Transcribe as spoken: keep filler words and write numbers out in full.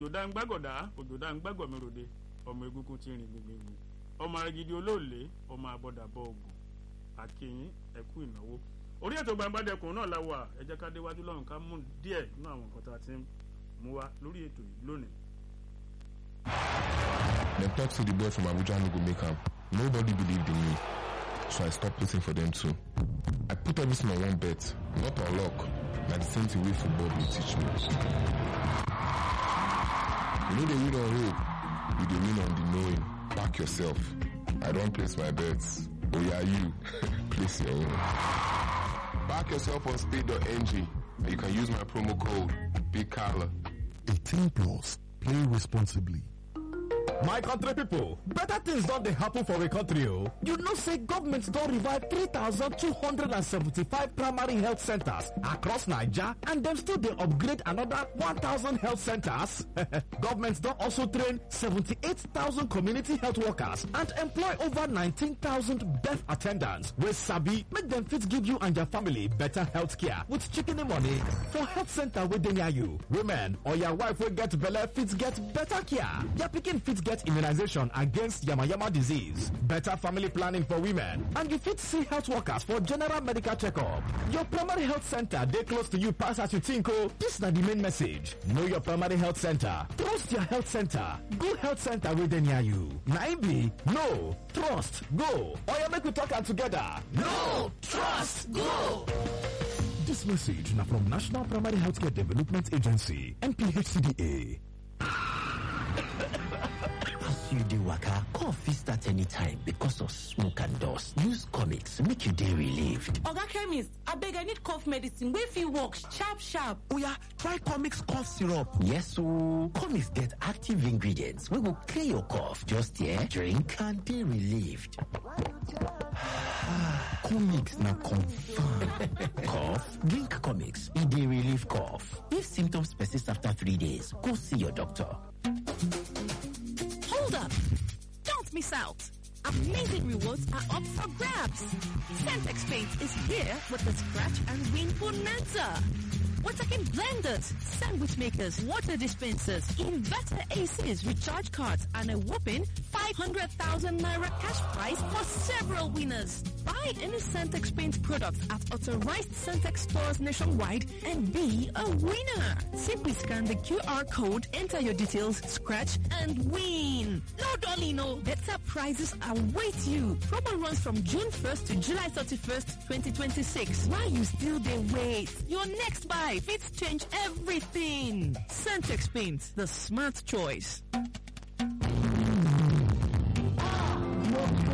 òjòdá ń gbàgọ̀dá òjòdá ń gbàgọ̀mìròde ọmọ egungun ti rìn gbìngbìngbìn ọmọ arigidi olóòlé ọmọ abọ́dàbọ̀ ògùn àkèyìn ẹ̀kú ìnáwó orí ètò Gbangbadẹkùn náà la wà ẹ jẹ́ ká déwájú lọ́rùn ká mú díẹ̀ nínú àwọn nǹkan tá a ti ń mú wá lórí ètò yìí lónìí. Dem talk say the boy from Abuja no go make am. Nobody believed in me, so I stopped putting for them too. I put everything on one bet, not on luck. Na the same thing wey football dey teach me. You no dey win on hope, you dey win on the knowing. Back yourself. I don place my bets. Oya you, place your own. Back yourself on speed dot n g and you can use my promo code BIGCALLA. eighteen plus. Play responsibly. My country people, better things don't dey happen for a country. Oh, you know say government don revive three thousand two hundred seventy-five primary health centers across Naija, and them still dey upgrade another one thousand health centers. Government don also train seventy-eight thousand community health workers and employ over nineteen thousand birth attendants wey sabi make them fit give you and your family better health care with shikini money for health center wey dey near you. Women or your wife wey get belle fit get better care. Your pikin fit get immunization against yamayama disease, better family planning for women, and you fit see health workers for general medical checkup. Your primary health center dey close to you pass as you think. Oh, this na the main message. Know your primary health center. Trust your health center. Go health center wey dey near you. Na im be no trust go. Oya make we talk am together. No trust go. This message na from National Primary Healthcare Development Agency, N P H C D A. As you dey waka, cough fit start anytime because of smoke and dust. Use Comix make you dey relieved. Oga chemist, abeg I need cough medicine wey fit work sharp sharp. Oya, try Comix cough syrup. Yes ooo, Comix get active ingredients wey go clear your cough. Just here, drink and dey relieved. Comix na confirm. Cough? Drink Comix. E dey relieve cough. If symptoms persist after three days, go see your doctor. Hold up! Don't miss out! Amazing rewards are up for grabs! Centex Paint is here with the Scratch and Win Bonanza! We're talking blenders, sandwich makers, water dispensers, inverter A Cs, recharge cards, and a whopping five hundred thousand naira cash prize for several winners. Buy any Centex Paint product at authorized Centex stores nationwide and be a winner. Simply scan the Q R code, enter your details, scratch, and win. No dolly, no. Better prizes await you. Promo runs from June first to July thirty-first, twenty twenty-six. While you still dey wait, your next buy fits change everything. Centex Paint, the smart choice.